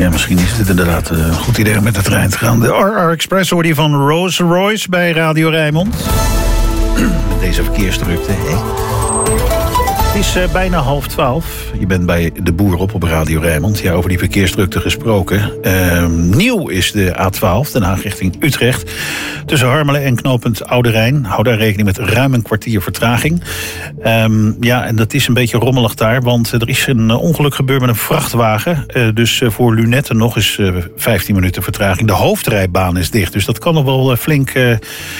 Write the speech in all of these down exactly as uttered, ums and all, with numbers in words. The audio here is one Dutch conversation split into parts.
Ja, misschien is het inderdaad een goed idee om met de trein te gaan. De R R Express hoorde je van Rolls Royce bij Radio Rijnmond. Met deze verkeersdrukte, hè? Het is uh, bijna half twaalf. Je bent bij De Boer op op Radio Rijnmond. Ja, over die verkeersdrukte gesproken. Uh, nieuw is de A twaalf, Den Haag richting Utrecht. Tussen Harmelen en knooppunt Oude Rijn. Hou daar rekening met ruim een kwartier vertraging. Um, ja, en dat is een beetje rommelig daar. Want er is een ongeluk gebeurd met een vrachtwagen. Uh, dus uh, voor Lunetten nog eens uh, vijftien minuten vertraging. De hoofdrijbaan is dicht. Dus dat kan nog wel uh, flink uh,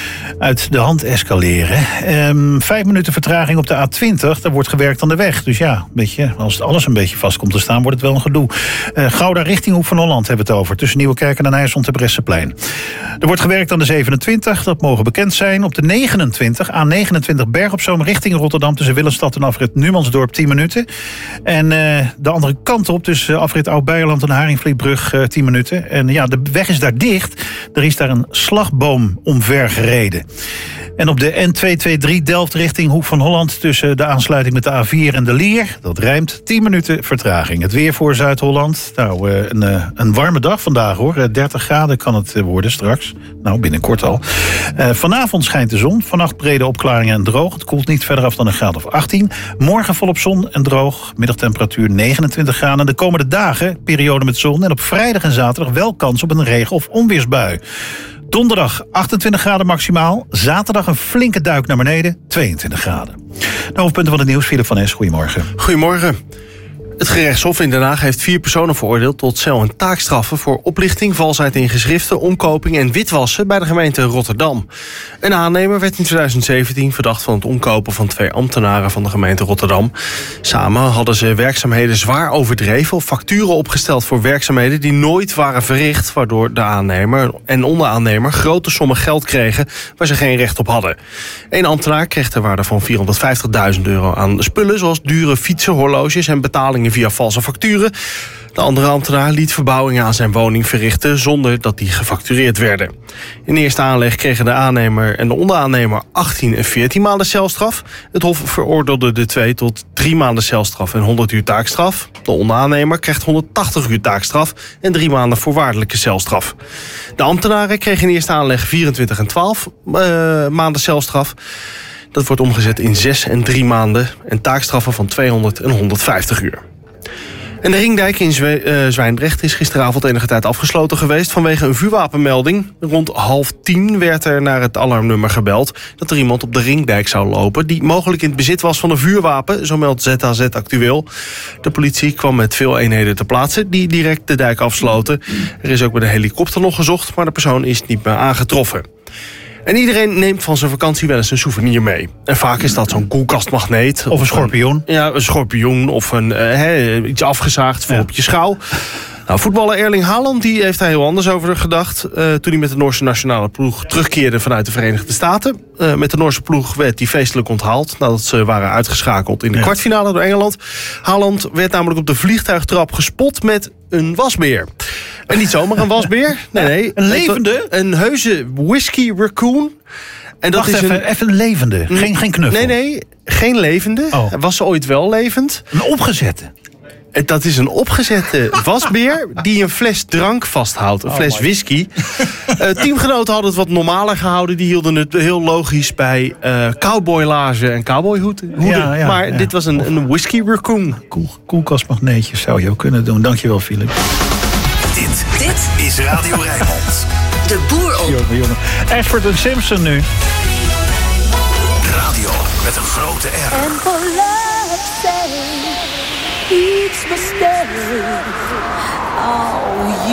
uit de hand escaleren. Um, vijf minuten vertraging op de A twintig. Daar wordt gewerkt aan de weg. Dus ja, weet je, als het alles een beetje vast komt te staan, wordt het wel een gedoe. Uh, Gouda richting Hoek van Holland hebben we het over. Tussen Nieuwekerk en IJsselt en Bresseplein. Er wordt gewerkt aan de zevenentwintig. Dat mogen bekend zijn. Op de negenentwintig. A negenentwintig Berg op Zoom richting Rotterdam. Tussen Willemstad en afrit Numansdorp tien minuten. En uh, de andere kant op. Tussen afrit Oud-Beierland en Haringvlietbrug uh, tien minuten. En ja, de weg is daar dicht. Er is daar een slagboom omver gereden. En op de N tweehonderddrieëntwintig Delft richting Hoek van Holland... tussen de aansluiting met de A vier en de Lier, dat rijmt, tien minuten vertraging. Het weer voor Zuid-Holland. Nou, een, een warme dag vandaag hoor. dertig graden kan het worden straks. Nou, binnenkort al. Uh, vanavond schijnt de zon. Vannacht brede opklaringen en droog. Het koelt niet verder af dan een graad of achttien. Morgen volop zon en droog. Middagtemperatuur negenentwintig graden. De komende dagen periode met zon. En op vrijdag en zaterdag wel kans op een regen- of onweersbui. Donderdag achtentwintig graden maximaal. Zaterdag een flinke duik naar beneden, tweeëntwintig graden. De hoofdpunten van het nieuws, Philip van Es, goedemorgen. Goedemorgen. Het gerechtshof in Den Haag heeft vier personen veroordeeld tot cel- en taakstraffen voor oplichting, valsheid in geschriften, omkoping en witwassen bij de gemeente Rotterdam. Een aannemer werd in twintig zeventien verdacht van het omkopen van twee ambtenaren van de gemeente Rotterdam. Samen hadden ze werkzaamheden zwaar overdreven of facturen opgesteld voor werkzaamheden die nooit waren verricht, waardoor de aannemer en onderaannemer grote sommen geld kregen waar ze geen recht op hadden. Eén ambtenaar kreeg ter waarde van vierhonderdvijftigduizend euro aan spullen zoals dure fietsen, horloges en betalingen via valse facturen. De andere ambtenaar liet verbouwingen aan zijn woning verrichten zonder dat die gefactureerd werden. In eerste aanleg kregen de aannemer en de onderaannemer achttien en veertien maanden celstraf. Het Hof veroordeelde de twee tot drie maanden celstraf en honderd uur taakstraf. De onderaannemer krijgt honderdtachtig uur taakstraf en drie maanden voorwaardelijke celstraf. De ambtenaren kregen in eerste aanleg vierentwintig en twaalf uh, maanden celstraf. Dat wordt omgezet in zes en drie maanden en taakstraffen van tweehonderd en honderdvijftig uur. En de ringdijk in Zwe- uh, Zwijndrecht is gisteravond enige tijd afgesloten geweest vanwege een vuurwapenmelding. Rond half tien werd er naar het alarmnummer gebeld dat er iemand op de ringdijk zou lopen die mogelijk in het bezit was van een vuurwapen, zo meldt Z H Z Actueel. De politie kwam met veel eenheden ter plaatse die direct de dijk afsloten. Er is ook met een helikopter nog gezocht, maar de persoon is niet meer aangetroffen. En iedereen neemt van zijn vakantie wel eens een souvenir mee. En vaak is dat zo'n koelkastmagneet. Of een schorpioen. Een, ja, een schorpioen of een, uh, he, iets afgezaagd voor ja. op je schouw. Nou, voetballer Erling Haaland die heeft daar heel anders over gedacht. Uh, toen hij met de Noorse nationale ploeg terugkeerde vanuit de Verenigde Staten. Uh, met de Noorse ploeg werd hij feestelijk onthaald nadat ze waren uitgeschakeld in de ja. kwartfinale door Engeland. Haaland werd namelijk op de vliegtuigtrap gespot met een wasbeer. En niet zomaar een wasbeer. Nee, nee. Een levende? Een heuse whisky raccoon. En dat Wacht is even, een... even een levende. Geen, geen knuffel. Nee, nee. Geen levende. Oh. Was ze ooit wel levend? Een opgezette. Dat is een opgezette wasbeer die een fles drank vasthoudt. Een oh fles whisky. Uh, teamgenoten hadden het wat normaler gehouden. Die hielden het heel logisch bij uh, cowboylaarzen en cowboyhoeden. Ja, ja, maar ja. dit was een, een whisky raccoon. Koel, koelkastmagneetjes zou je ook kunnen doen. Dankjewel, Philip. Dit, dit is Radio Rijnmond. De Boer op. Jongen, jongen. Ashford en Simpson nu. Radio met een grote R. And for love's sake, each mistake, oh, you